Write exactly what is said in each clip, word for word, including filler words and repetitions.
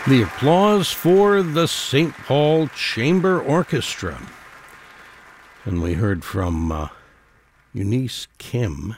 The applause for the Saint Paul Chamber Orchestra. And we heard from uh, Eunice Kim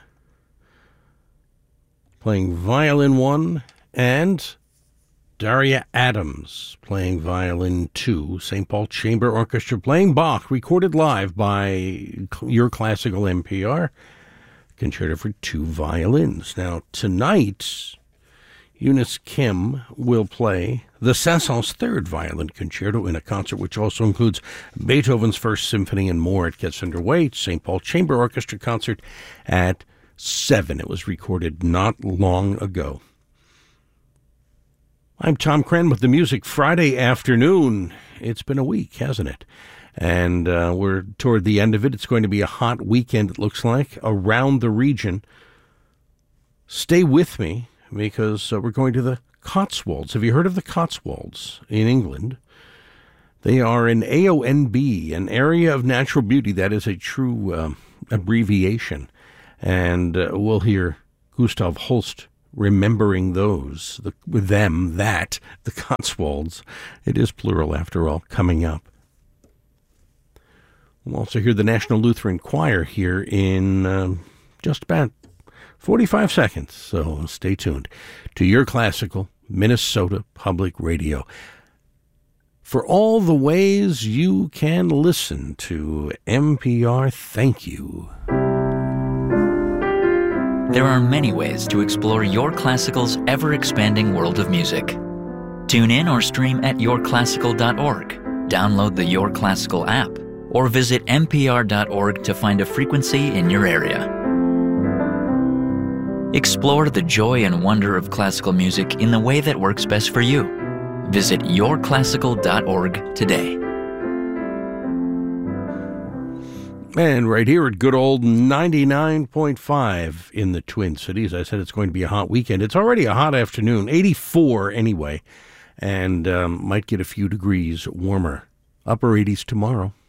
playing violin one and Daria Adams playing violin two. Saint Paul Chamber Orchestra playing Bach, recorded live by Your Classical N P R. Concerto for two violins. Now, tonight, Eunice Kim will play the Saint-Saëns Third Violin Concerto in a concert which also includes Beethoven's First Symphony and more. It gets underway. Saint Paul Chamber Orchestra concert at seven. It was recorded not long ago. I'm Tom Crenn with the Music Friday afternoon. It's been a week, hasn't it? And uh, we're toward the end of it. It's going to be a hot weekend, it looks like, around the region. Stay with me, because uh, we're going to the Cotswolds. Have you heard of the Cotswolds in England? They are an A O N B, an area of natural beauty. That is a true uh, abbreviation. And uh, we'll hear Gustav Holst remembering those, the, with them, that, the Cotswolds. It is plural, after all, coming up. We'll also hear the National Lutheran Choir here in uh, just about forty-five seconds, so stay tuned to Your Classical Minnesota Public Radio for all the ways you can listen to N P R. Thank you. There are many ways to explore Your Classical's ever-expanding world of music. Tune in or stream at your classical dot org, download the Your Classical app, or visit N P R dot org to find a frequency in your area. Explore the joy and wonder of classical music in the way that works best for you. Visit your classical dot org today. And right here at good old ninety-nine point five in the Twin Cities. I said it's going to be a hot weekend. It's already a hot afternoon, eighty-four anyway, and um, might get a few degrees warmer. Upper eighties tomorrow.